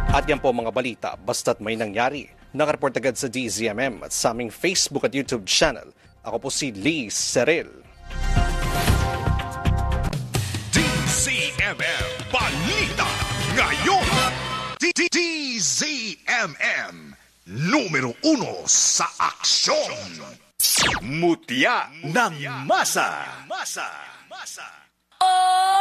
At yan po mga balita, basta't may nangyari. Nakareport agad sa DZMM at sa aming Facebook at YouTube channel. Ako po si Lee Seril. DZMM Balita ngayon. DZMM numero 1 sa aksyon. Mutya ng masa.